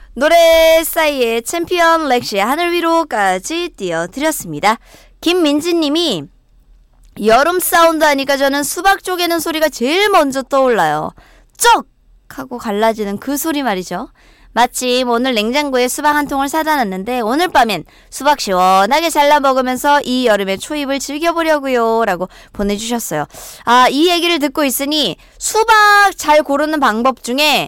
노래 사이에 챔피언 렉시의 하늘 위로까지 띄워드렸습니다. 김민지님이 여름 사운드 하니까 저는 수박 쪼개는 소리가 제일 먼저 떠올라요. 쩍! 하고 갈라지는 그 소리 말이죠. 마침 오늘 냉장고에 수박 한 통을 사다 놨는데 오늘 밤엔 수박 시원하게 잘라 먹으면서 이 여름의 초입을 즐겨보려고요 라고 보내주셨어요. 아, 이 얘기를 듣고 있으니 수박 잘 고르는 방법 중에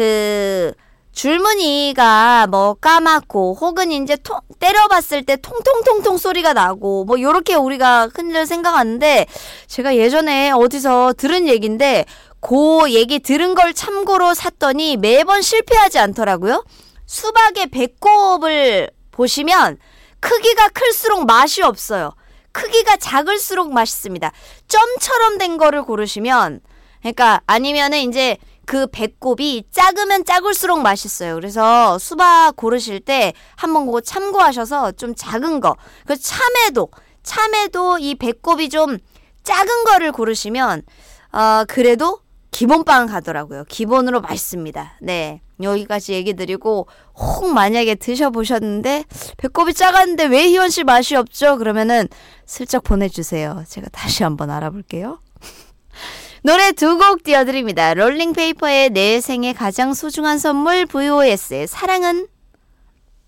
줄무늬가 뭐 까맣고 혹은 이제 때려봤을 때 통통통통 소리가 나고 뭐 요렇게 우리가 흔히들 생각하는데 제가 예전에 어디서 들은 얘기인데 그 얘기 들은 걸 참고로 샀더니 매번 실패하지 않더라고요. 수박의 배꼽을 보시면 크기가 클수록 맛이 없어요. 크기가 작을수록 맛있습니다. 점처럼 된 거를 고르시면 그러니까 아니면은 이제 그 배꼽이 작으면 작을수록 맛있어요. 그래서 수박 고르실 때 한번 그거 참고하셔서 좀 작은 거. 그 참외도 이 배꼽이 좀 작은 거를 고르시면 그래도 기본빵 가더라고요. 기본으로 맛있습니다. 네, 여기까지 얘기 드리고 혹 만약에 드셔보셨는데 배꼽이 작았는데 왜 희원씨 맛이 없죠? 그러면은 슬쩍 보내주세요. 제가 다시 한번 알아볼게요. 노래 두 곡 띄워드립니다. 롤링페이퍼의 내 생애 가장 소중한 선물 VOS의 사랑은